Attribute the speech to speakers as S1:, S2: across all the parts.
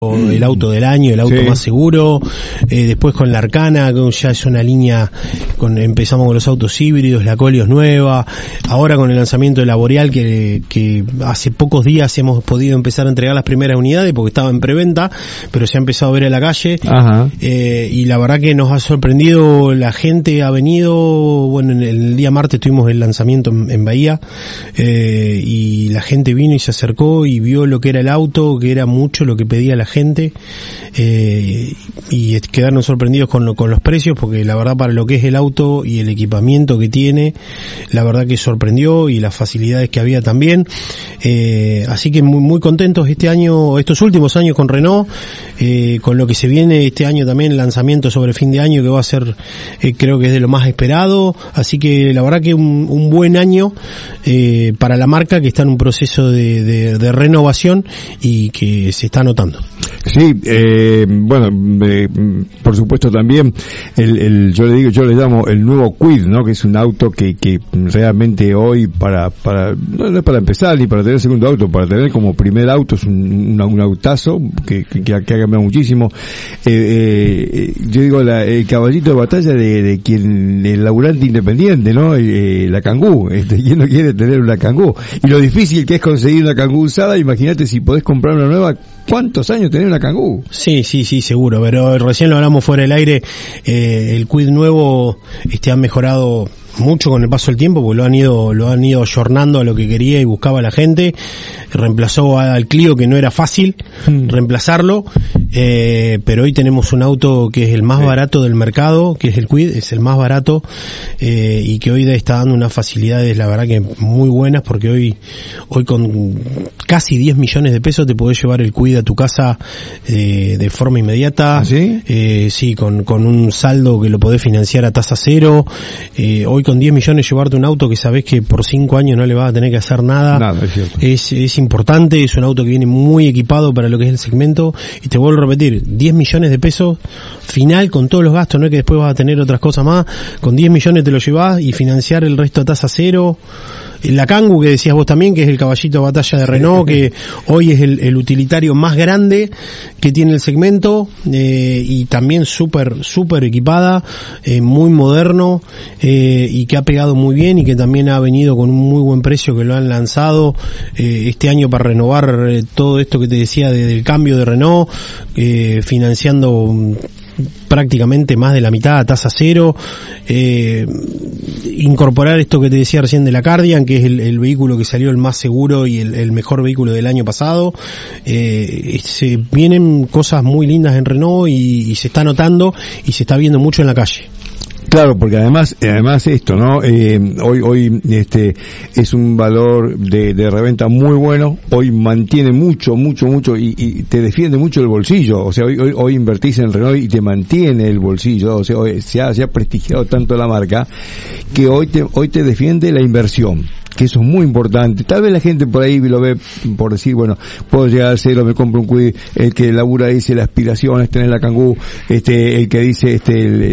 S1: el auto del año, el auto más seguro, después con la Arcana, que ya es una línea, empezamos con los autos híbridos, la Koleos nueva, ahora con el lanzamiento de la Boreal, que hace pocos días hemos podido empezar a entregar las primeras unidades, porque estaba en preventa, pero se ha empezado a ver a la calle. Ajá. Y la verdad que nos ha sorprendido, la gente ha venido, bueno, en el día martes tuvimos el lanzamiento en Bahía, y la gente vino y se acercó y vio lo que era el auto, que era mucho lo que pedía la gente, y quedaron sorprendidos con los precios, porque la verdad para lo que es el auto y el equipamiento que tiene, la verdad que sorprendió, y las facilidades que había también, así que muy, muy contentos este año, estos últimos años con Renault, con lo que se viene este año también, el lanzamiento sobre fin de año que va a ser, creo que es de lo más esperado, así que la verdad que un buen año para la marca, que está en un proceso de renovación y que se está notando.
S2: Sí, bueno, por supuesto también yo le llamo el nuevo Kwid, ¿no? Que es un auto que realmente hoy no es para empezar ni para tener segundo auto, para tener como primer auto es un autazo que ha cambiado muchísimo. Yo digo el caballito de batalla de quien, el laburante independiente, ¿no? La Kangoo, ¿quién no quiere tener una Kangoo? Y lo difícil que es conseguir una Kangoo usada, imagínate si podés comprar una nueva. ¿Cuántos años tener una Kangoo?
S1: Sí, seguro, pero recién lo hablamos fuera del aire, el Kwid nuevo ha mejorado mucho con el paso del tiempo, porque lo han ido ayornando a lo que quería y buscaba la gente. Reemplazó al Clio, que no era fácil reemplazarlo, pero hoy tenemos un auto que es el más barato del mercado, que es el Kwid, es el más barato, y que hoy está dando unas facilidades, la verdad que muy buenas, porque hoy con casi 10 millones de pesos te podés llevar el Kwid a tu casa de forma inmediata. ¿Sí? Sí, con un saldo que lo podés financiar a tasa cero. Hoy con 10 millones llevarte un auto que sabés que por 5 años no le vas a tener que hacer nada, es cierto. Es importante, es un auto que viene muy equipado para lo que es el segmento, y te vuelvo a repetir, 10 millones de pesos final con todos los gastos, no es que después vas a tener otras cosas más, con 10 millones te lo llevás y financiar el resto a tasa cero. La Kangoo, que decías vos también, que es el caballito de batalla de Renault, que hoy es el utilitario más grande que tiene el segmento, y también súper equipada, muy moderno, y que ha pegado muy bien, y que también ha venido con un muy buen precio, que lo han lanzado este año para renovar todo esto que te decía del cambio de Renault, financiando prácticamente más de la mitad a tasa cero, incorporar esto que te decía recién de la Cardian, que es el vehículo que salió el más seguro y el mejor vehículo del año pasado. Se vienen cosas muy lindas en Renault, y se está notando y se está viendo mucho en la calle.
S2: Claro, porque además esto, ¿no? Hoy es un valor de reventa muy bueno. Hoy mantiene mucho y te defiende mucho el bolsillo. O sea, hoy invertís en Renault y te mantiene el bolsillo. O sea, hoy se ha prestigiado tanto la marca que hoy te defiende la inversión, que eso es muy importante. Tal vez la gente por ahí lo ve por decir, bueno, puedo llegar al cero, me compro un Kwid, el que labura dice la aspiración es tener la Kangoo, el que dice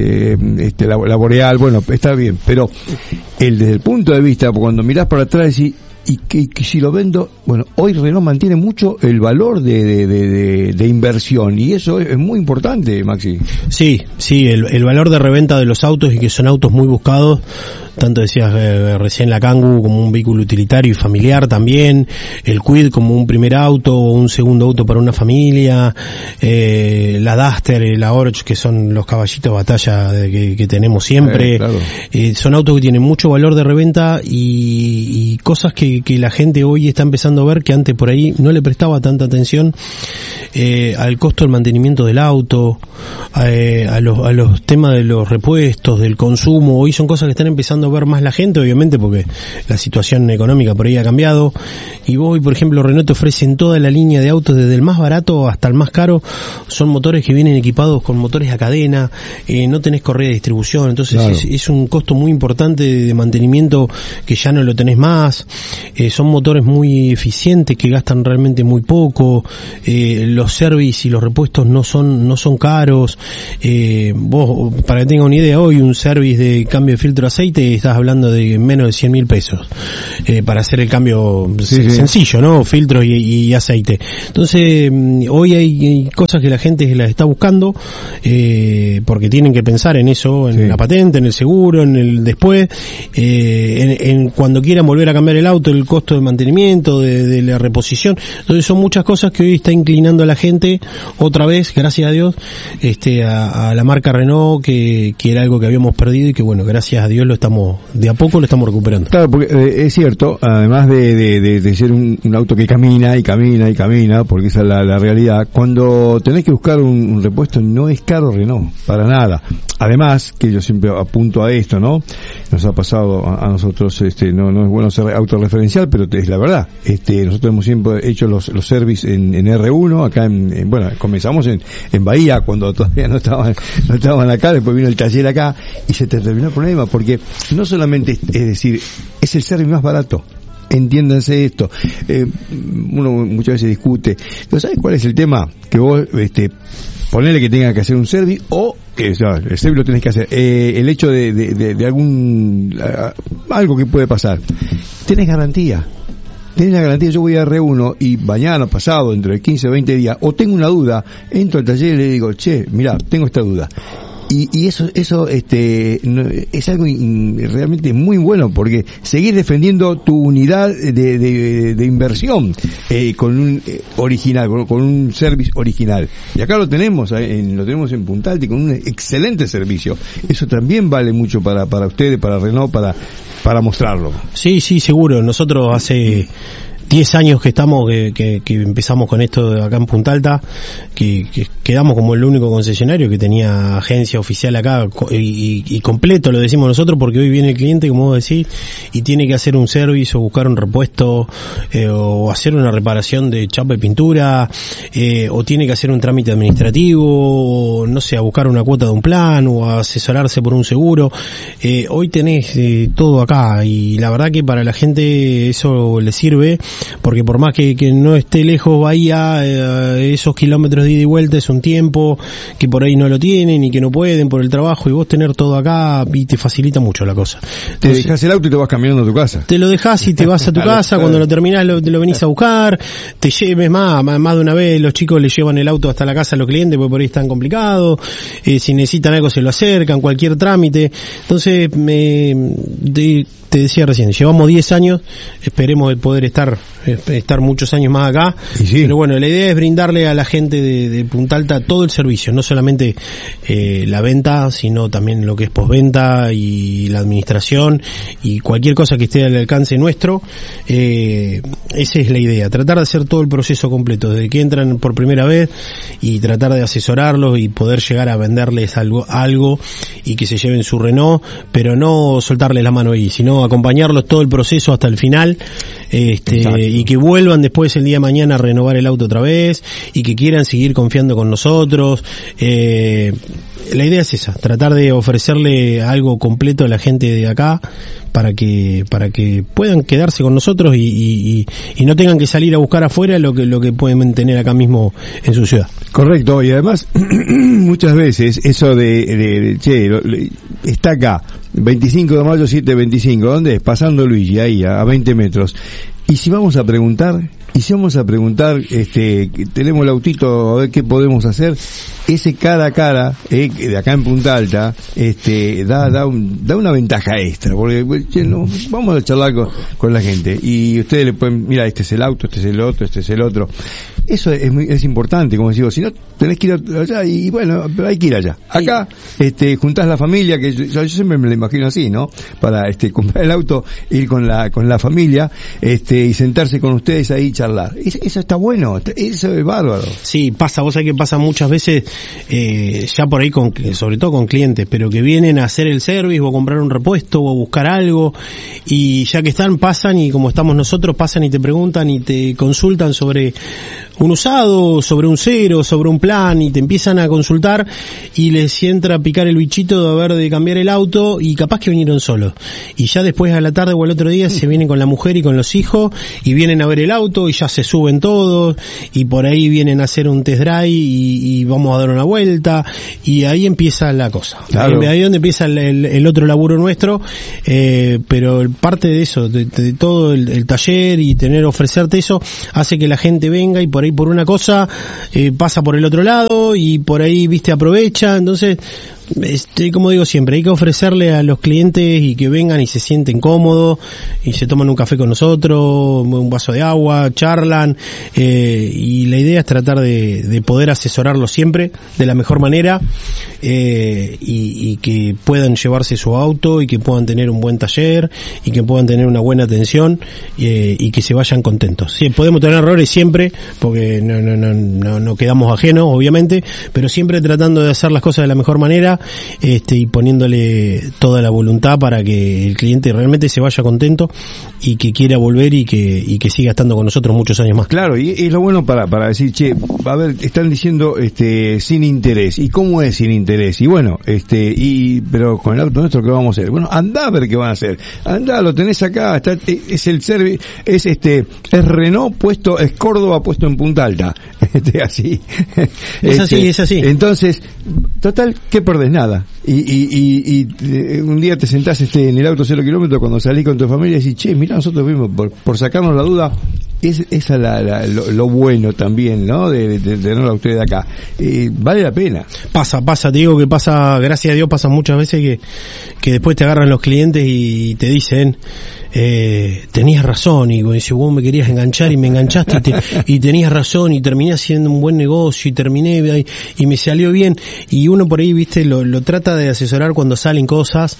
S2: la Boreal, bueno, está bien, pero desde el punto de vista, cuando mirás para atrás decís, y que si lo vendo, bueno, hoy Renault mantiene mucho el valor de inversión, y eso es muy importante, Maxi. Sí,
S1: el valor de reventa de los autos, y que son autos muy buscados, tanto decías recién la Kangoo como un vehículo utilitario y familiar también, el Kwid como un primer auto o un segundo auto para una familia, la Duster, la Oroch, que son los caballitos de batalla que tenemos siempre, claro. Son autos que tienen mucho valor de reventa y cosas que la gente hoy está empezando a ver, que antes por ahí no le prestaba tanta atención, al costo del mantenimiento del auto, a los temas de los repuestos, del consumo. Hoy son cosas que están empezando a ver más la gente, obviamente, porque la situación económica por ahí ha cambiado, y vos hoy, por ejemplo, Renault te ofrece en toda la línea de autos, desde el más barato hasta el más caro, son motores que vienen equipados con motores a cadena, no tenés correa de distribución, entonces claro. es un costo muy importante de mantenimiento que ya no lo tenés más. Son motores muy eficientes que gastan realmente muy poco, los service y los repuestos no son caros. Vos, para que tenga una idea, hoy un service de cambio de filtro de aceite estás hablando de menos de 100.000 pesos para hacer el cambio sencillo, ¿no? Filtros y aceite. Entonces, hoy hay cosas que la gente las está buscando porque tienen que pensar en eso, en la patente, en el seguro, en el después, en cuando quieran volver a cambiar el auto, el costo de mantenimiento, de la reposición. Entonces son muchas cosas que hoy está inclinando a la gente otra vez, gracias a Dios, a la marca Renault, que era algo que habíamos perdido y que bueno, gracias a Dios de a poco lo estamos recuperando.
S2: Claro, porque es cierto, además de ser un auto que camina y camina y camina, porque esa es la realidad, cuando tenés que buscar un repuesto no es caro Renault, para nada. Además, que yo siempre apunto a esto, ¿no? Nos ha pasado a nosotros, no es bueno ser autorreferencial, pero es la verdad. Nosotros hemos siempre hecho los service en R1, acá bueno, comenzamos en Bahía, cuando todavía no estaban acá, después vino el taller acá, y se te terminó el problema, porque no solamente es decir, es el service más barato. Entiéndanse esto. Uno muchas veces discute, pero ¿sabes cuál es el tema? Que vos, ponele que tenga que hacer un service o el service lo tenés que hacer. El hecho de algo que puede pasar. Tenés garantía. Tenés la garantía. Yo voy a R1 y mañana, pasado, dentro de 15 o 20 días, o tengo una duda, entro al taller y le digo, mirá, tengo esta duda. Y eso es algo realmente muy bueno, porque seguir defendiendo tu unidad de inversión con un original, con un service original. Y acá lo tenemos en Punta Alta, con un excelente servicio. Eso también vale mucho para ustedes, para Renault, para mostrarlo.
S1: Sí, seguro. Nosotros hace 10 años que estamos, que empezamos con esto acá en Punta Alta, que quedamos como el único concesionario que tenía agencia oficial acá y completo, lo decimos nosotros, porque hoy viene el cliente, como vos decís, y tiene que hacer un service o buscar un repuesto, o hacer una reparación de chapa y pintura, o tiene que hacer un trámite administrativo, o no sé, a buscar una cuota de un plan, o a asesorarse por un seguro. Hoy tenés todo acá, y la verdad que para la gente eso le sirve, porque por más que no esté lejos Bahía, esos kilómetros de ida y vuelta es un tiempo que por ahí no lo tienen y que no pueden por el trabajo, y vos tener todo acá y te facilita mucho la cosa. Entonces,
S2: te dejás el auto y te vas caminando a tu casa.
S1: Te lo dejás y te vas a tu casa, cuando lo terminás lo venís a buscar, te lleves más de una vez, los chicos le llevan el auto hasta la casa a los clientes porque por ahí están complicados, si necesitan algo se lo acercan, cualquier trámite. Entonces, te decía recién, llevamos 10 años, esperemos poder estar muchos años más acá, pero bueno, la idea es brindarle a la gente de Punta Alta todo el servicio, no solamente la venta, sino también lo que es postventa y la administración y cualquier cosa que esté al alcance nuestro. Esa es la idea, tratar de hacer todo el proceso completo, desde que entran por primera vez y tratar de asesorarlos y poder llegar a venderles algo y que se lleven su Renault, pero no soltarles la mano ahí, sino acompañarlos todo el proceso hasta el final, y que vuelvan después el día de mañana a renovar el auto otra vez y que quieran seguir confiando con nosotros. La idea es esa, tratar de ofrecerle algo completo a la gente de acá para que puedan quedarse con nosotros y no tengan que salir a buscar afuera lo que pueden tener acá mismo en su ciudad.
S2: Correcto, y además muchas veces eso está acá, 25 de mayo 725, ¿dónde es? Pasando Luigi, ahí a 20 metros. Y si vamos a preguntar, tenemos el autito, a ver qué podemos hacer, ese cara a cara, de acá en Punta Alta, da una ventaja extra, porque vamos a charlar con la gente, y ustedes le pueden, mira, este es el auto, este es el otro, este es el otro. Eso es importante, como digo, si no tenés que ir allá, y bueno, pero hay que ir allá. Acá, juntás la familia, que yo siempre me lo imagino así, ¿no? Para, comprar el auto, ir con la familia, y sentarse con ustedes ahí y charlar. Eso está bueno, eso es bárbaro.
S1: Sí, pasa, vos sabés que pasa muchas veces, ya por ahí, sobre todo con clientes, pero que vienen a hacer el service o a comprar un repuesto o a buscar algo, y ya que pasan, y como estamos nosotros, pasan y te preguntan y te consultan sobre un usado, sobre un cero, sobre un plan, y te empiezan a consultar y les entra a picar el bichito de cambiar el auto, y capaz que vinieron solos. Y ya después a la tarde o al otro día se vienen con la mujer y con los hijos y vienen a ver el auto y ya se suben todos y por ahí vienen a hacer un test drive y vamos a dar una vuelta, y ahí empieza la cosa.
S2: Claro.
S1: Ahí es donde empieza el otro laburo nuestro, pero parte de eso, de todo el taller y ofrecerte eso, hace que la gente venga y por ahí por una cosa pasa por el otro lado y por ahí, viste, aprovecha. Entonces, como digo siempre, hay que ofrecerle a los clientes y que vengan y se sienten cómodos y se toman un café con nosotros, un vaso de agua, charlan, y la idea es tratar de poder asesorarlos siempre de la mejor manera, y que puedan llevarse su auto y que puedan tener un buen taller y que puedan tener una buena atención, y que se vayan contentos. Sí, podemos tener errores siempre, porque no quedamos ajenos, obviamente, pero siempre tratando de hacer las cosas de la mejor manera, y poniéndole toda la voluntad para que el cliente realmente se vaya contento y que quiera volver y que siga estando con nosotros muchos años más.
S2: Claro, y es lo bueno para decir, che, a ver, están diciendo sin interés. ¿Y cómo es sin interés? Y bueno, pero con el auto nuestro, ¿qué vamos a hacer? Bueno, andá a ver qué van a hacer. Andá, lo tenés acá, es el servicio, es Renault puesto, es Córdoba puesto en Punta Alta. Así.
S1: Es así.
S2: Entonces, total, ¿qué perdés? Nada. Y un día te sentás en el auto 0 kilómetros cuando salís con tu familia y decís, che, mirá, nosotros vimos, por sacarnos la duda, esa lo bueno también, ¿no? De tenerlo a ustedes acá. Vale la pena.
S1: Pasa, te digo que pasa, gracias a Dios, pasa muchas veces que después te agarran los clientes y te dicen, tenías razón, y si vos me querías enganchar y me enganchaste y tenías razón y terminé haciendo un buen negocio y terminé y me salió bien, y uno por ahí, viste, lo trata de asesorar cuando salen cosas,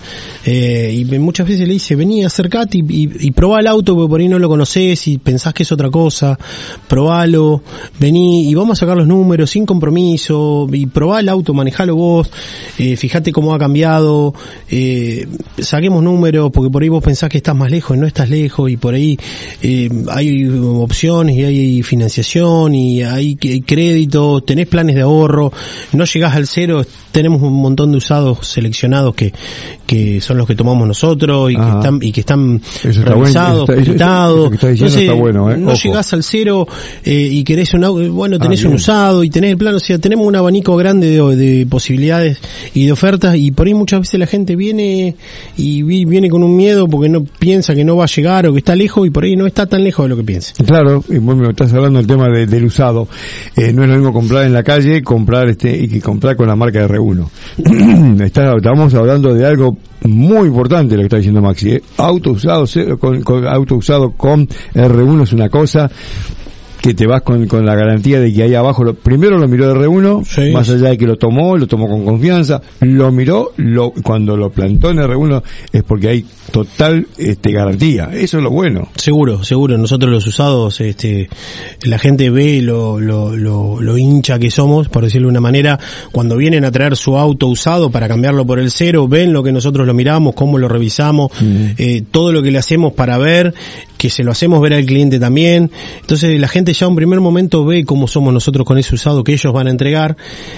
S1: y muchas veces le dice, vení, acercate y probá el auto, porque por ahí no lo conocés y pensás que es otra cosa, probalo, vení y vamos a sacar los números sin compromiso y probá el auto, manejalo vos, fíjate cómo ha cambiado, saquemos números, porque por ahí vos pensás que estás más lejos y no estás lejos, y por ahí hay opciones y hay financiación y hay crédito, tenés planes de ahorro, no llegás al cero, tenemos un montón de usados seleccionados que son los que tomamos nosotros y que están revisados, pintados. Entonces, está bueno, no llegás al cero y querés un auto, bueno, tenés un usado y tenés el plan, o sea, tenemos un abanico grande de posibilidades y de ofertas, y por ahí muchas veces la gente viene con un miedo porque no piensa que no va a llegar o que está lejos, y por ahí no está tan lejos de lo que piensa.
S2: Claro, y bueno, estás hablando del tema del usado. No es lo mismo comprar en la calle, comprar y que comprar con la marca R1. Estamos hablando de algo muy importante lo que está diciendo Maxi. Auto usado con R1 es una cosa que te vas con la garantía de que ahí abajo primero lo miró de R1, sí, más allá de que lo tomó con confianza, lo miró, cuando lo plantó en R1 es porque hay total garantía. Eso es lo bueno. Seguro.
S1: Nosotros los usados, la gente ve lo hincha que somos, por decirlo de una manera, cuando vienen a traer su auto usado para cambiarlo por el cero, ven lo que nosotros lo miramos, cómo lo revisamos, todo lo que le hacemos para ver, que se lo hacemos ver al cliente también. Entonces la gente ya en un primer momento ve cómo somos nosotros con ese usado que ellos van a entregar,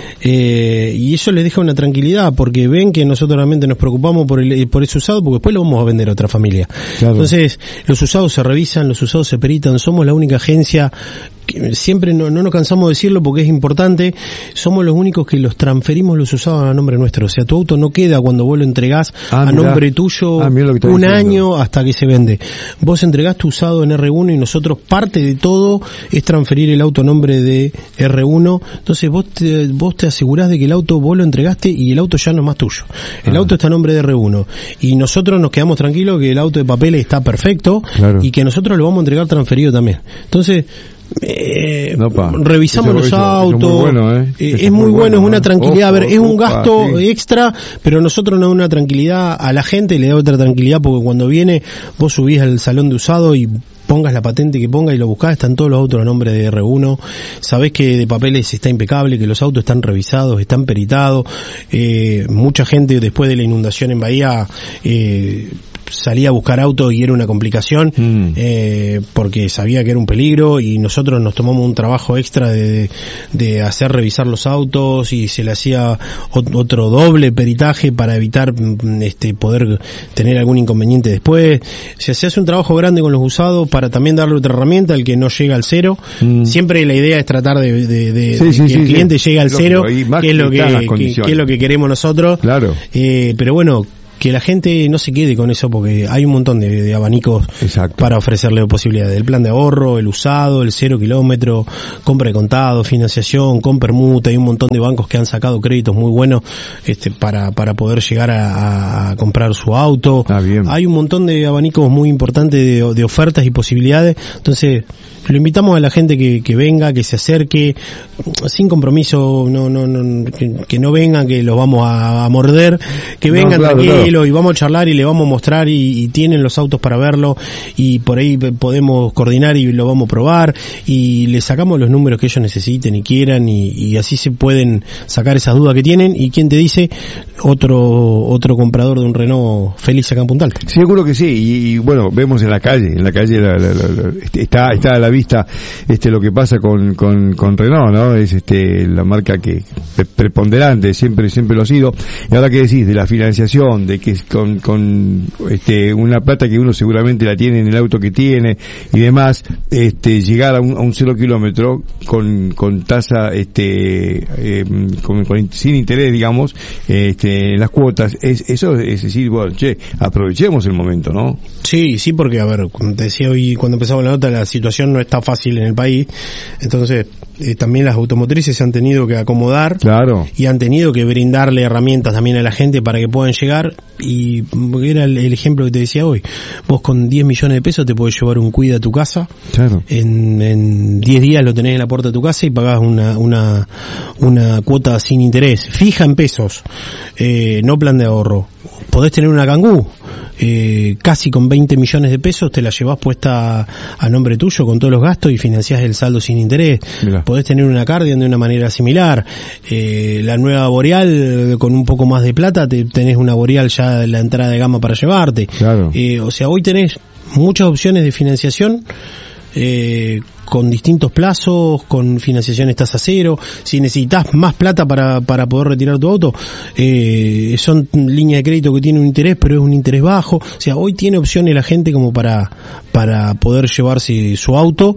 S1: y eso les deja una tranquilidad, porque ven que nosotros realmente nos preocupamos por ese usado, porque después lo vamos a vender a otra familia. Claro. Entonces los usados se revisan, los usados se peritan, somos la única agencia que siempre no nos cansamos de decirlo porque es importante, somos los únicos que los transferimos los usados a nombre nuestro. O sea, tu auto no queda cuando vos lo entregás a nombre tuyo un año hasta que se vende. Vos entregás tu usado en R1 y nosotros, parte de todo es transferir el auto a nombre de R1. Entonces vos te asegurás de que el auto vos lo entregaste y el auto ya no es más tuyo. El auto está a nombre de R1 y nosotros nos quedamos tranquilos que el auto de papeles está perfecto, claro, y que nosotros lo vamos a entregar transferido también. Entonces revisamos los autos, es muy bueno, es una tranquilidad. A ver, es un gasto extra, pero nosotros nos da una tranquilidad a la gente, le da otra tranquilidad, porque cuando viene, vos subís al salón de usado y pongas la patente que ponga y lo buscás, están todos los autos a nombre de R1, sabés que de papeles está impecable, que los autos están revisados, están peritados. Mucha gente después de la inundación en Bahía salía a buscar autos y era una complicación, porque sabía que era un peligro, y nosotros nos tomamos un trabajo extra de hacer revisar los autos, y se le hacía otro doble peritaje para evitar poder tener algún inconveniente después. O sea, se hace un trabajo grande con los usados para también darle otra herramienta al que no llega al cero. Siempre la idea es tratar de que el cliente llegue al cero, que es lo que queremos nosotros.
S2: Claro.
S1: Pero bueno, que la gente no se quede con eso, porque hay un montón de abanicos.
S2: Exacto.
S1: Para ofrecerle posibilidades. El plan de ahorro, el usado, el 0 kilómetro, compra de contado, financiación, con permuta. Hay un montón de bancos que han sacado créditos muy buenos para poder llegar a comprar su auto.
S2: Bien.
S1: Hay un montón de abanicos muy importantes de ofertas y posibilidades. Entonces, lo invitamos a la gente que venga, que se acerque, sin compromiso, que no vengan, que los vamos a morder, que vengan tranquilos, y vamos a charlar y le vamos a mostrar, y tienen los autos para verlo, y por ahí podemos coordinar y lo vamos a probar, y les sacamos los números que ellos necesiten y quieran, y así se pueden sacar esas dudas que tienen. Y quién te dice, otro comprador de un Renault feliz acá en Puntal.
S2: Seguro que sí, y bueno, vemos en la calle está a la vista lo que pasa con Renault, ¿no? Es la marca que preponderante, siempre lo ha sido. Y ahora, ¿qué decís de la financiación? De que con una plata que uno seguramente la tiene en el auto que tiene y demás, llegar a un 0 kilómetro con tasa sin interés, digamos, en las cuotas, eso es decir, bueno, aprovechemos el momento, ¿no?
S1: Sí, porque a ver, como te decía hoy cuando empezamos la nota, la situación no está fácil en el país, entonces también las automotrices se han tenido que acomodar.
S2: Claro.
S1: Y han tenido que brindarle herramientas también a la gente para que puedan llegar, y era el ejemplo que te decía hoy. Vos con 10 millones de pesos te podés llevar un Kwid a tu casa.
S2: Claro.
S1: En 10 días lo tenés en la puerta de tu casa y pagás una cuota sin interés, fija en pesos, no plan de ahorro. Podés tener una Kangoo, casi con 20 millones de pesos te la llevás puesta a nombre tuyo con todos los gastos y financiás el saldo sin interés. Mirá. Podés tener una Cardian de una manera similar, la nueva Boreal con un poco más de plata, tenés una Boreal ya en la entrada de gama para llevarte.
S2: Claro.
S1: O sea, hoy tenés muchas opciones de financiación, con distintos plazos, con financiaciones tasa cero. Si necesitas más plata para poder retirar tu auto, son líneas de crédito que tienen un interés, pero es un interés bajo. O sea, hoy tiene opciones la gente como para poder llevarse su auto,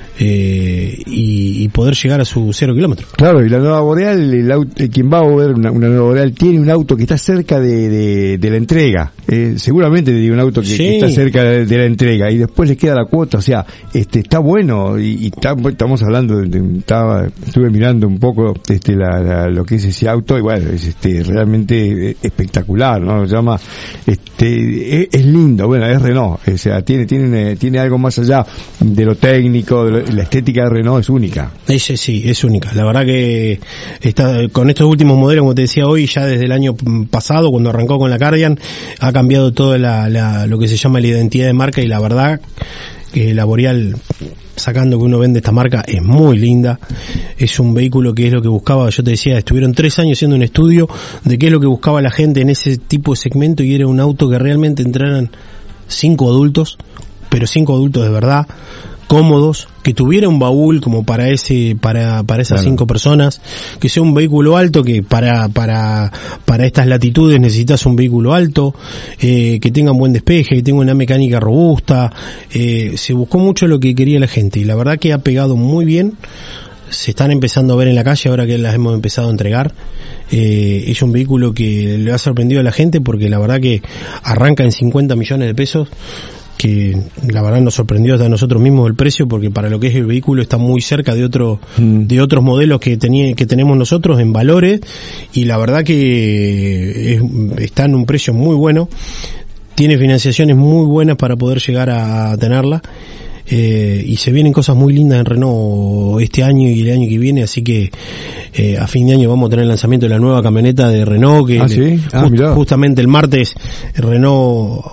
S1: y poder llegar a su 0 kilómetro.
S2: Claro, y la nueva Boreal, quien va a ver una nueva Boreal tiene un auto que está cerca de la entrega. Seguramente tiene un auto que está cerca de la entrega, y después le queda la cuota. O sea, está bueno, y estamos hablando estuve mirando un poco lo que es ese auto, y bueno, es realmente espectacular, ¿no? Se llama, es lindo, bueno, es Renault, o sea, tiene algo más allá de lo técnico, la estética de Renault es única.
S1: Sí, es única. La verdad que está con estos últimos modelos, como te decía hoy, ya desde el año pasado, cuando arrancó con la Cardian, ha cambiado todo lo que se llama la identidad de marca, y la verdad que la Boreal, sacando que uno vende esta marca, es muy linda. Es un vehículo que es lo que buscaba. Yo te decía, estuvieron 3 años haciendo un estudio de qué es lo que buscaba la gente en ese tipo de segmento, y era un auto que realmente entraran 5 adultos, pero 5 adultos de verdad, cómodos, que tuviera un baúl como para esas 5 personas, que sea un vehículo alto, que para estas latitudes necesitas un vehículo alto, que tenga un buen despeje, que tenga una mecánica robusta. Se buscó mucho lo que quería la gente, y la verdad que ha pegado muy bien. Se están empezando a ver en la calle ahora que las hemos empezado a entregar. Es un vehículo que le ha sorprendido a la gente, porque la verdad que arranca en 50 millones de pesos, que la verdad nos sorprendió hasta nosotros mismos el precio, porque para lo que es el vehículo está muy cerca de otros modelos que tenemos nosotros en valores, y la verdad que está en un precio muy bueno. Tiene financiaciones muy buenas para poder llegar a tenerla. Y se vienen cosas muy lindas en Renault este año y el año que viene, así que a fin de año vamos a tener el lanzamiento de la nueva camioneta de Renault, que
S2: justamente
S1: el martes Renault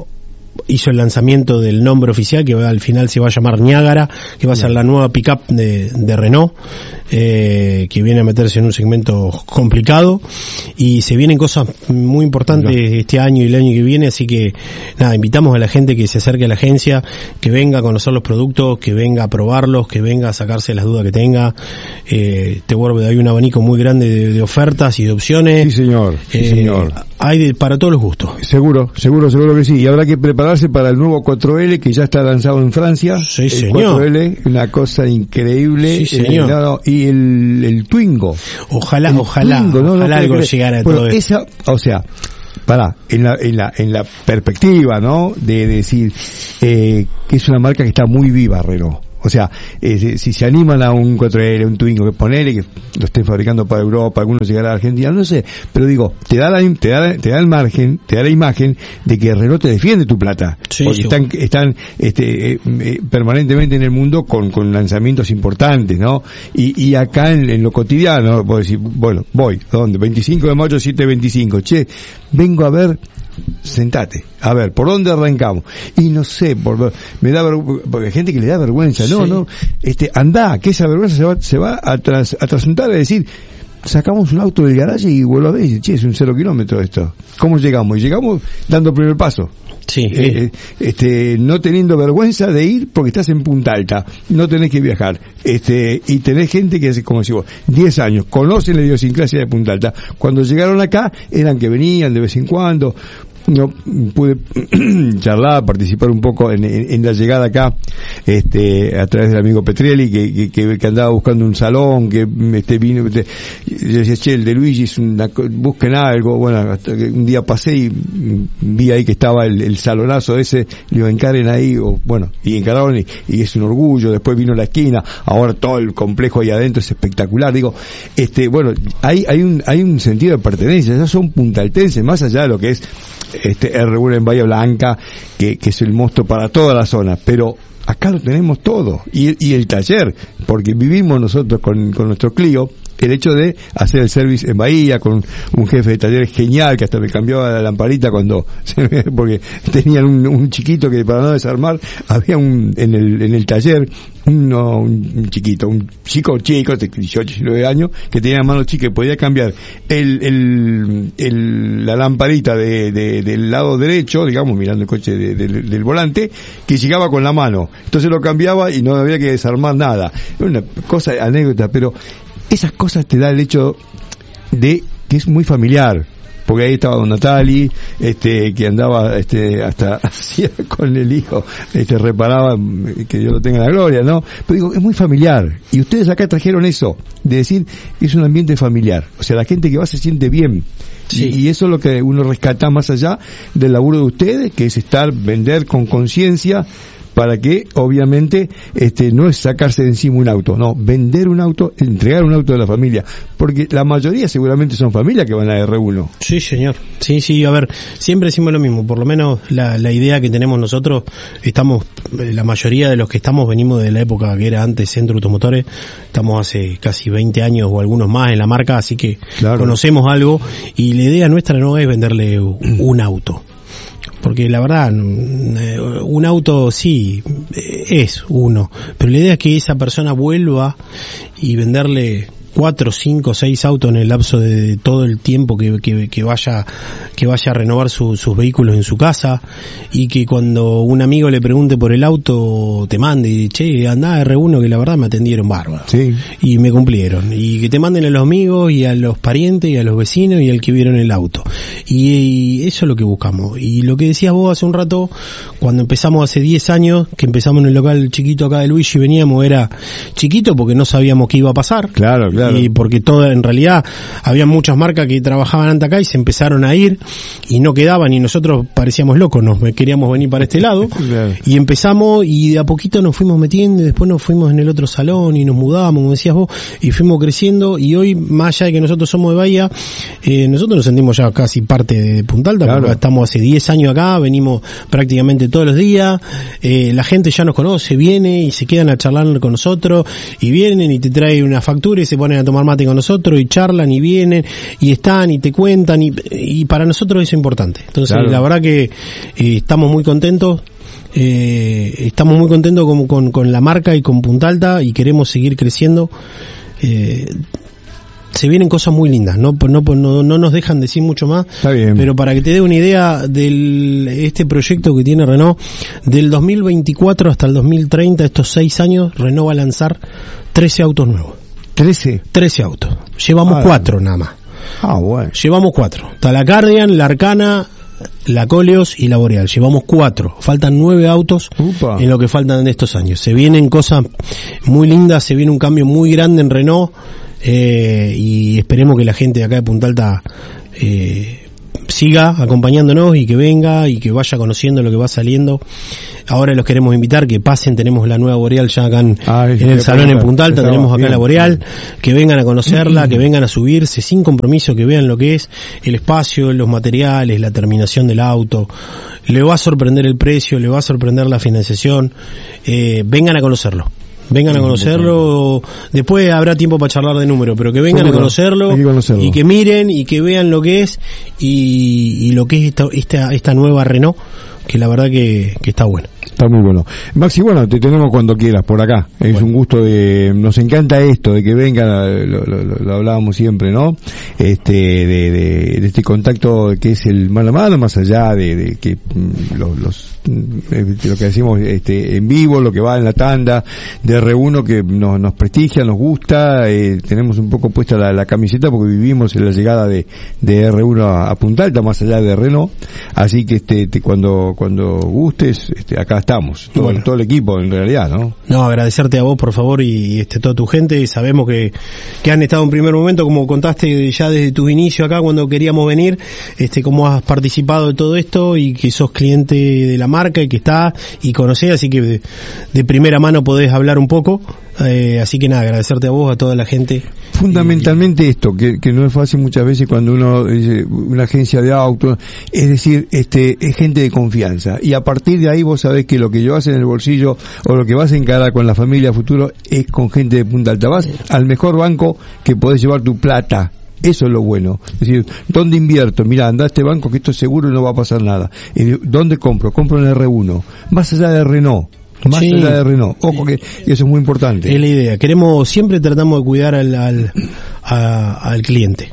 S1: hizo el lanzamiento del nombre oficial, que al final se va a llamar Niágara, que va a ser la nueva pick-up de Renault, que viene a meterse en un segmento complicado, y se vienen cosas muy importantes este año y el año que viene, así que nada, invitamos a la gente que se acerque a la agencia, que venga a conocer los productos, que venga a probarlos, que venga a sacarse las dudas que tenga. Hay un abanico muy grande de ofertas y de opciones.
S2: Sí, señor. Sí, señor.
S1: Hay para todos los gustos.
S2: Seguro que sí. Y habrá que prepararse para el nuevo 4L que ya está lanzado en Francia.
S1: Sí,
S2: el
S1: señor.
S2: 4L, una cosa increíble.
S1: Sí, señor.
S2: Y el Twingo.
S1: Ojalá algo llegara a todo
S2: eso. En la perspectiva, ¿no? De decir, que es una marca que está muy viva, Renault. O sea, si se animan a un 4L, un Twingo, que ponerle que lo estén fabricando para Europa, algunos llegará a Argentina, no sé, pero digo, te da el margen, te da la imagen de que Renault te defiende tu plata,
S1: sí,
S2: porque están permanentemente en el mundo con lanzamientos importantes, ¿no? Y acá en lo cotidiano, puedo decir, bueno, voy, ¿dónde? 25 de mayo, 7:25, vengo a ver. Sentate, a ver, ¿por dónde arrancamos? Y no sé, me da porque hay gente que le da vergüenza, no, andá, que esa vergüenza se va a trasuntar a decir, sacamos un auto del garaje y vuelvo a ver y dice, es un 0 kilómetro esto. ¿Cómo llegamos? Y llegamos dando el primer paso.
S1: Sí.
S2: No teniendo vergüenza de ir porque estás en Punta Alta, no tenés que viajar, y tenés gente que hace, como decimos, 10 años, conocen la idiosincrasia de Punta Alta. Cuando llegaron acá, eran que venían de vez en cuando. No pude charlar, participar un poco en la llegada acá, a través del amigo Petrielli, que andaba buscando un salón, que vino, yo decía, che, el de Luigi busquen algo. Bueno, hasta que un día pasé y vi ahí que estaba el salonazo ese, le digo, encaren ahí, y encararon, y es un orgullo. Después vino la esquina, ahora todo el complejo ahí adentro es espectacular. Digo, hay un sentido de pertenencia, ya son puntaltenses, más allá de lo que es R1 en Bahía Blanca, que es el monstruo para toda la zona, pero acá lo tenemos todo, y el taller, porque vivimos nosotros con nuestro Clio el hecho de hacer el service en Bahía, con un jefe de taller genial, que hasta me cambiaba la lamparita porque tenían un chiquito que para no desarmar, había en el taller, un chiquito, un chico, de 18, 19 años, que tenía mano chica y podía cambiar la lamparita del lado derecho, digamos, mirando el coche del volante, que llegaba con la mano. Entonces lo cambiaba y no había que desarmar nada. Una cosa, anécdota, pero esas cosas te da el hecho de que es muy familiar, porque ahí estaba don Natali, que andaba hasta hacía con el hijo, reparaba, que Dios lo tenga en la gloria, ¿no? Pero digo, es muy familiar, y ustedes acá trajeron eso, de decir, es un ambiente familiar, o sea, la gente que va se siente bien. Sí. Y eso es lo que uno rescata más allá del laburo de ustedes, que es vender con conciencia, para que obviamente no es sacarse de encima un auto, no, vender un auto, entregar un auto de la familia, porque la mayoría seguramente son familias que van a R1.
S1: Sí, señor. Sí, a ver, siempre decimos lo mismo, por lo menos la idea que tenemos nosotros, la mayoría de los que venimos de la época que era antes Centro Automotores, estamos hace casi 20 años o algunos más en la marca, así que claro, conocemos algo, y la idea nuestra no es venderle un auto. Porque la verdad, un auto sí es uno, pero la idea es que esa persona vuelva y venderle 4, 5, 6 autos en el lapso de todo el tiempo que vaya a renovar sus vehículos en su casa, y que cuando un amigo le pregunte por el auto te mande y che, andá a R1 que la verdad me atendieron bárbaro,
S2: sí,
S1: y me cumplieron, y que te manden a los amigos y a los parientes y a los vecinos y al que vieron el auto, y eso es lo que buscamos. Y lo que decías vos hace un rato, cuando empezamos hace 10 años, que empezamos en el local chiquito acá de Luigi, veníamos, era chiquito porque no sabíamos qué iba a pasar.
S2: Claro.
S1: Y porque en realidad había muchas marcas que trabajaban antes acá y se empezaron a ir y no quedaban, y nosotros parecíamos locos, queríamos venir para este lado. Claro. Y empezamos y de a poquito nos fuimos metiendo, y después nos fuimos en el otro salón y nos mudamos, como decías vos, y fuimos creciendo, y hoy, más allá de que nosotros somos de Bahía, nosotros nos sentimos ya casi parte de Punta Alta, claro, porque estamos hace 10 años acá, venimos prácticamente todos los días, la gente ya nos conoce, viene y se quedan a charlar con nosotros, y vienen y te traen una factura y se ponen ponen a tomar mate con nosotros y charlan y vienen y están y te cuentan y para nosotros es importante. Entonces, claro, la verdad que estamos muy contentos. Estamos muy contentos con la marca y con Punta Alta y queremos seguir creciendo. Se vienen cosas muy lindas, no nos dejan decir mucho más.
S2: Está bien.
S1: Pero para que te dé una idea de este proyecto que tiene Renault, del 2024 hasta el 2030, estos 6 años, Renault va a lanzar 13 autos nuevos. ¿13 autos. Llevamos 4 nada más.
S2: Bueno.
S1: Llevamos 4. Está la Cardian, la Arcana, la Coleos y la Boreal. Llevamos 4. Faltan 9 autos. En lo que faltan de estos años. Se vienen cosas muy lindas, se viene un cambio muy grande en Renault. Y esperemos que la gente de acá de Punta Alta siga acompañándonos y que venga y que vaya conociendo lo que va saliendo. Ahora los queremos invitar que pasen, tenemos la nueva Boreal ya acá en el salón en Punta Alta, tenemos acá la Boreal, que vengan a conocerla, que vengan a subirse sin compromiso, que vean lo que es el espacio, los materiales, la terminación del auto. Le va a sorprender el precio, le va a sorprender la financiación. Vengan a conocerlo. Vengan a conocerlo, después habrá tiempo para charlar de número, pero que vengan a conocerlo y que miren y que vean lo que es y lo que es esta nueva Renault, que la verdad que está buena.
S2: Está muy bueno. Maxi, bueno, te tenemos cuando quieras por acá. Es un gusto nos encanta esto, de que vengan, lo hablábamos siempre, ¿no? De este contacto que es el mano a mano, más allá de que lo que decimos en vivo, lo que va en la tanda de R1 que nos prestigia, nos gusta, tenemos un poco puesta la camiseta porque vivimos en la llegada de R1 a Punta Alta, más allá de Renault, así que cuando gustes, acá estamos, todo el equipo en realidad, ¿no? No,
S1: agradecerte a vos por favor y toda tu gente. Sabemos que han estado en primer momento, como contaste ya desde tus inicios acá cuando queríamos venir, cómo has participado de todo esto y que sos cliente de la marca y que está y conocés, así que de primera mano podés hablar un poco. Así que nada, agradecerte a vos, a toda la gente.
S2: Fundamentalmente esto, que no es fácil muchas veces cuando uno dice una agencia de autos, es decir, es gente de confianza, y a partir de ahí vos sabés que lo que llevas en el bolsillo o lo que vas a encarar con la familia a futuro es con gente de Punta Alta. Vas al mejor banco que podés llevar tu plata. Eso es lo bueno. Es decir, ¿dónde invierto? Mira, anda a este banco que esto seguro no va a pasar nada. ¿Dónde compro? Compro en R1. Más allá de Renault. Más allá de Renault. Ojo que eso es muy importante.
S1: Es la idea. Siempre tratamos de cuidar al cliente.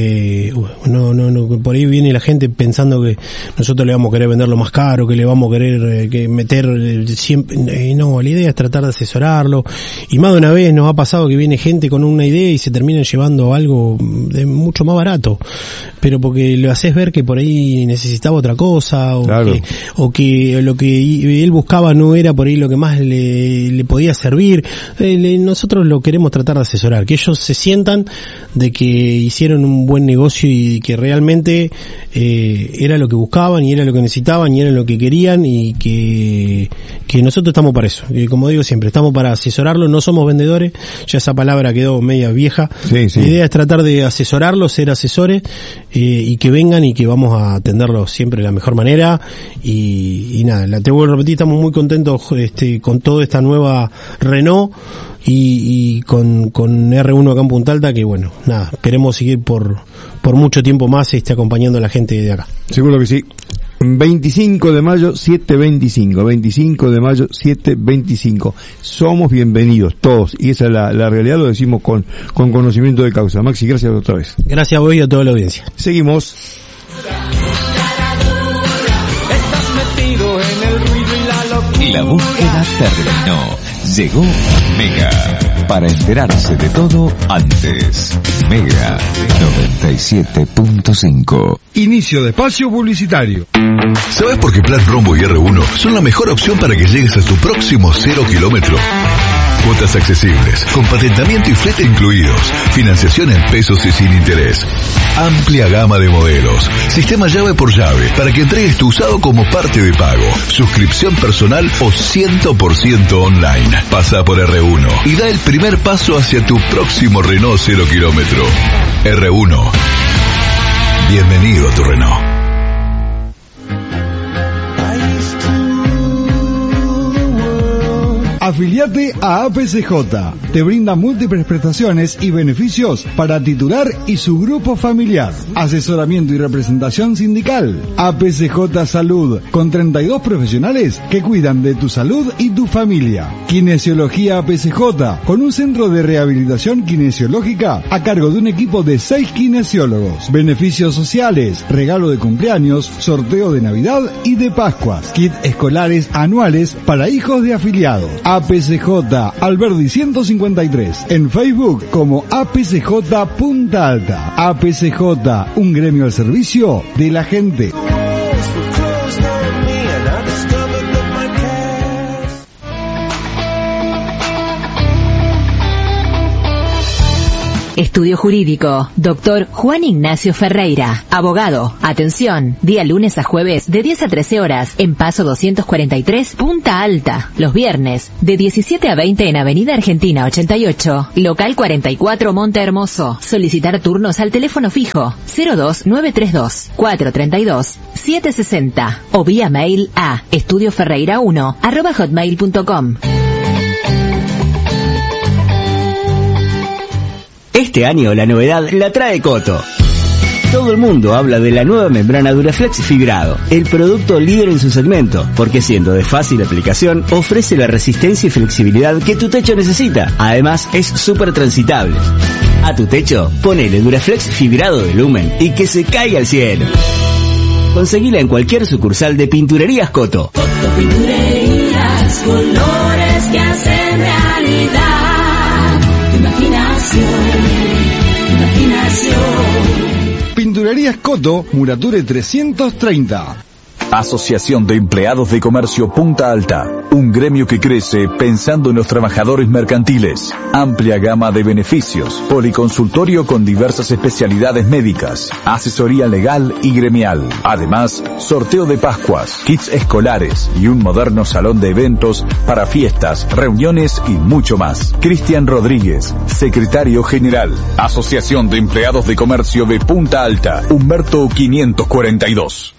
S1: No, por ahí viene la gente pensando que nosotros le vamos a querer venderlo más caro, que le vamos a querer que meter siempre. No, la idea es tratar de asesorarlo. Y más de una vez nos ha pasado que viene gente con una idea y se terminan llevando algo de mucho más barato. Pero porque lo haces ver que por ahí necesitaba otra cosa, o que lo que él buscaba no era por ahí lo que más le podía servir. Nosotros lo queremos tratar de asesorar, que ellos se sientan de que hicieron un buen negocio y que realmente era lo que buscaban y era lo que necesitaban y era lo que querían, y que nosotros estamos para eso. Y como digo siempre, estamos para asesorarlo, no somos vendedores, ya esa palabra quedó media vieja. La idea es tratar de asesorarlos, ser asesores, y que vengan y que vamos a atenderlos siempre de la mejor manera. Y nada, te vuelvo a repetir, estamos muy contentos con toda esta nueva Renault y con R1 acá en Punta Alta, que bueno, nada, queremos seguir por mucho tiempo más acompañando a la gente de acá.
S2: Seguro que sí. 25 de mayo 7:25, 25 de mayo 7:25. Somos bienvenidos todos, y esa es la realidad, lo decimos con conocimiento de causa. Maxi, gracias otra vez.
S1: Gracias a vos y a toda la audiencia.
S2: Seguimos.
S3: La búsqueda terminó. Llegó Mega, para enterarse de todo antes. Mega 97.5.
S2: Inicio de espacio publicitario.
S4: ¿Sabes por qué Plan Rombo y R1 son la mejor opción para que llegues a tu próximo 0 kilómetro? Cuotas accesibles, con patentamiento y flete incluidos, financiación en pesos y sin interés. Amplia gama de modelos, sistema llave por llave para que entregues tu usado como parte de pago, suscripción personal o 100% online. Pasa por R1 y da el primer paso hacia tu próximo Renault 0 kilómetro. R1. Bienvenido a tu Renault.
S5: Afiliate a APCJ. Te brinda múltiples prestaciones y beneficios para titular y su grupo familiar. Asesoramiento y representación sindical. APCJ Salud, con 32 profesionales que cuidan de tu salud y tu familia. Kinesiología APCJ, con un centro de rehabilitación kinesiológica a cargo de un equipo de 6 kinesiólogos. Beneficios sociales, regalo de cumpleaños, sorteo de Navidad y de Pascuas. Kit escolares anuales para hijos de afiliados. APCJ Alberdi 153. En Facebook como APCJ Punta Alta. APCJ, un gremio al servicio de la gente.
S6: Estudio Jurídico, Dr. Juan Ignacio Ferreira, abogado. Atención, día lunes a jueves de 10 a 13 horas en Paso 243, Punta Alta. Los viernes de 17 a 20 en Avenida Argentina 88, local 44 Monte Hermoso. Solicitar turnos al teléfono fijo 02932 432 760 o vía mail a estudioferreira1@hotmail.com.
S7: Este año la novedad la trae Coto. Todo el mundo habla de la nueva membrana Duraflex fibrado, el producto líder en su segmento, porque siendo de fácil aplicación, ofrece la resistencia y flexibilidad que tu techo necesita. Además, es súper transitable. A tu techo, ponele Duraflex fibrado de Lumen y que se caiga al cielo. Conseguila en cualquier sucursal de Pinturerías Coto.
S8: Coto Pinturerías, colores que hacen realidad. Imaginación.
S5: Pinturerías Coto, Murature 330.
S9: Asociación de Empleados de Comercio Punta Alta, un gremio que crece pensando en los trabajadores mercantiles. Amplia gama de beneficios, policonsultorio con diversas especialidades médicas, asesoría legal y gremial. Además, sorteo de Pascuas, kits escolares y un moderno salón de eventos para fiestas, reuniones y mucho más. Cristian Rodríguez, secretario general. Asociación de Empleados de Comercio de Punta Alta, Humberto 542.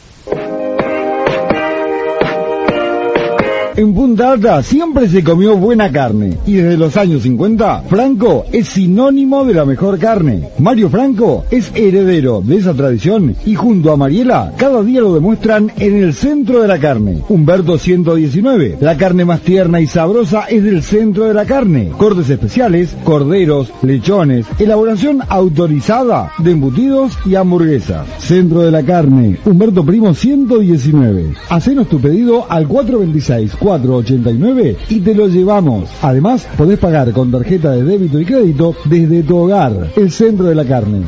S5: En Punta Alta siempre se comió buena carne y desde los años 50 Franco es sinónimo de la mejor carne. Mario Franco es heredero de esa tradición y junto a Mariela cada día lo demuestran en el centro de la carne. Humberto 119, la carne más tierna y sabrosa es del centro de la carne. Cortes especiales, corderos, lechones, elaboración autorizada de embutidos y hamburguesas. Centro de la carne, Humberto Primo 119. Hacenos tu pedido al 426-489 y te lo llevamos. Además, podés pagar con tarjeta de débito y crédito desde tu hogar. El Centro de la Carne,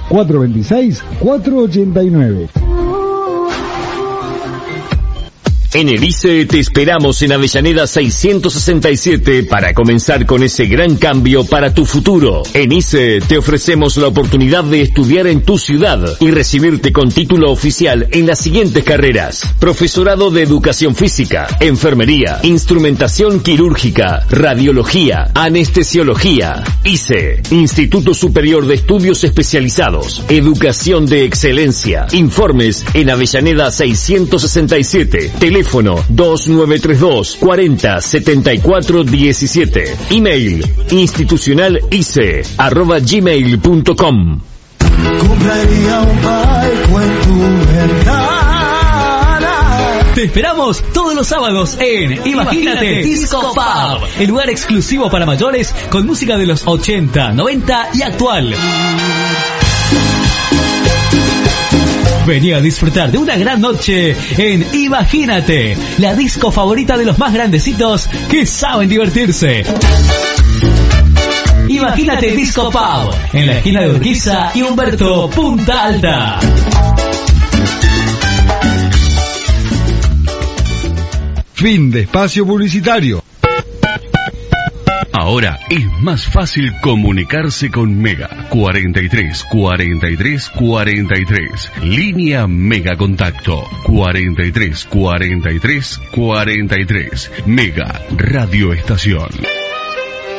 S5: 426-489.
S10: En el ICE te esperamos en Avellaneda 667 para comenzar con ese gran cambio para tu futuro. En ICE te ofrecemos la oportunidad de estudiar en tu ciudad y recibirte con título oficial en las siguientes carreras: profesorado de educación física, enfermería, instrumentación quirúrgica, radiología, anestesiología. ICE, Instituto Superior de Estudios Especializados, Educación de Excelencia. Informes en Avellaneda 667, teléfono 2932 40 74 17. Email institucionalice@gmail.com.
S8: Compraría un palco en tu ventana.
S11: Te esperamos todos los sábados en Imagínate Disco Pub, el lugar exclusivo para mayores con música de los 80, 90 y actual. Vení a disfrutar de una gran noche en Imagínate, la disco favorita de los más grandecitos que saben divertirse. Imagínate Disco Pub, en la esquina de Urquiza y Humberto, Punta Alta.
S5: Fin de espacio publicitario.
S12: Ahora es más fácil comunicarse con Mega. 43 43 43. Línea Mega Contacto. 43 43 43. Mega Radio Estación.